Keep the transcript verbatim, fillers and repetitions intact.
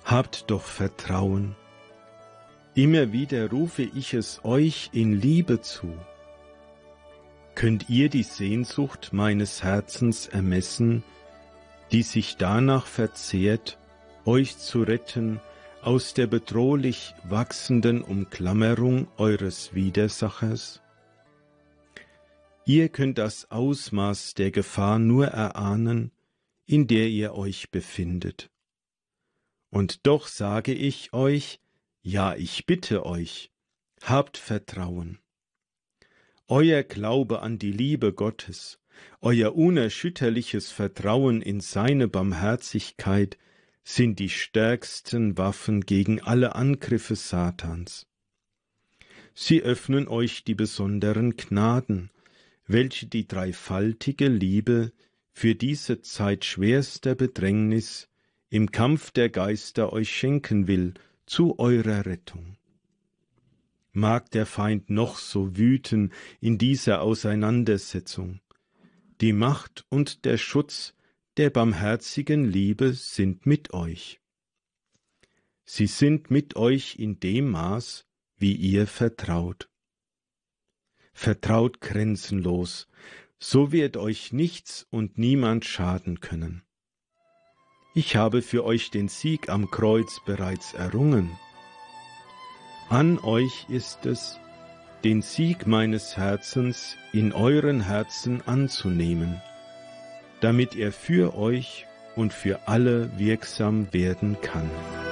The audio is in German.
Habt doch Vertrauen. Immer wieder rufe ich es euch in Liebe zu. Könnt ihr die Sehnsucht meines Herzens ermessen, die sich danach verzehrt, euch zu retten aus der bedrohlich wachsenden Umklammerung eures Widersachers? Ihr könnt das Ausmaß der Gefahr nur erahnen, in der ihr euch befindet. Und doch sage ich euch, ja, ich bitte euch, habt Vertrauen. Euer Glaube an die Liebe Gottes, euer unerschütterliches Vertrauen in seine Barmherzigkeit sind die stärksten Waffen gegen alle Angriffe Satans. Sie öffnen euch die besonderen Gnaden, welche die dreifaltige Liebe für diese Zeit schwerster Bedrängnis im Kampf der Geister euch schenken will, zu eurer Rettung. Mag der Feind noch so wüten in dieser Auseinandersetzung, die Macht und der Schutz der barmherzigen Liebe sind mit euch. Sie sind mit euch in dem Maß, wie ihr vertraut. Vertraut grenzenlos, so wird euch nichts und niemand schaden können. Ich habe für euch den Sieg am Kreuz bereits errungen. An euch ist es, den Sieg meines Herzens in euren Herzen anzunehmen, damit er für euch und für alle wirksam werden kann.